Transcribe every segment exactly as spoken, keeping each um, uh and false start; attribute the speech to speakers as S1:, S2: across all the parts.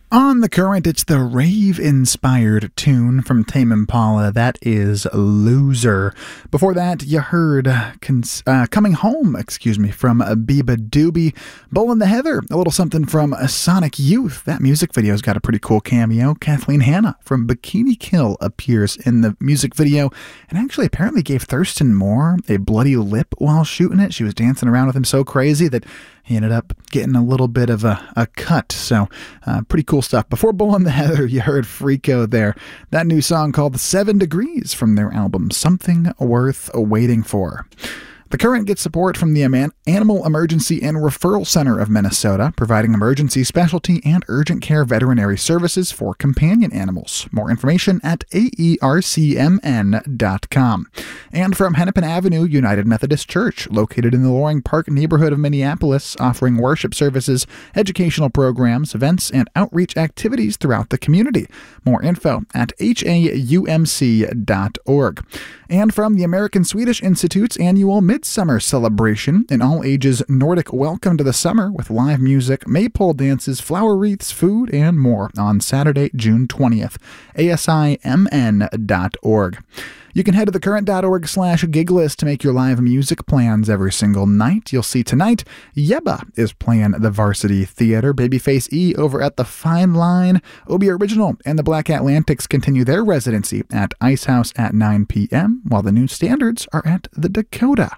S1: On the current, it's the rave-inspired tune from Tame Impala. That is Loser. Before that, you heard uh, cons- uh, Coming Home, excuse me, from Biba Doobie. Bull in the Heather, a little something from Sonic Youth. That music video's got a pretty cool cameo. Kathleen Hanna from Bikini Kill appears in the music video and actually apparently gave Thurston Moore a bloody lip while shooting it. She was dancing around with him so crazy that he ended up getting a little bit of a, a cut. So uh, pretty cool stuff. Before Bull in the Heather, you heard Freako there. That new song called Seven Degrees from their album Something Worth Waiting For. The Current gets support from the Animal Emergency and Referral Center of Minnesota, providing emergency, specialty, and urgent care veterinary services for companion animals. More information at A E R C M N dot com. And from Hennepin Avenue United Methodist Church, located in the Loring Park neighborhood of Minneapolis, offering worship services, educational programs, events, and outreach activities throughout the community. More info at H A U M C dot org. And from the American Swedish Institute's annual Midsummer Celebration, an all-ages Nordic welcome to the summer with live music, maypole dances, flower wreaths, food, and more on Saturday, June twentieth. A S I M N dot org. You can head to thecurrent.org slash gig list to make your live music plans every single night. You'll see tonight, Yebba is playing the Varsity Theater. Babyface E over at the Fine Line. Obi Original and the Black Atlantics continue their residency at Ice House at nine p.m., while the New Standards are at the Dakota.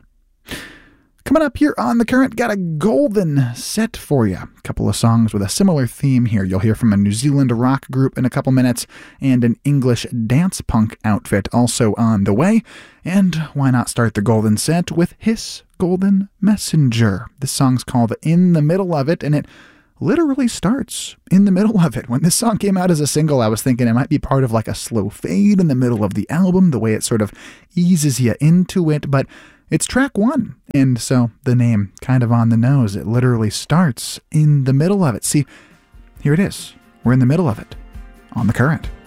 S1: Coming up here on The Current, got a golden set for you. A couple of songs with a similar theme here. You'll hear from a New Zealand rock group in a couple minutes and an English dance punk outfit also on the way. And why not start the golden set with Hiss Golden Messenger. This song's called In the Middle of It, and it literally starts in the middle of it. When this song came out as a single, I was thinking it might be part of like a slow fade in the middle of the album, the way it sort of eases you into it, but it's track one, and so the name kind of on the nose. It literally starts in the middle of it. See, here it is. We're in the middle of it on The Current.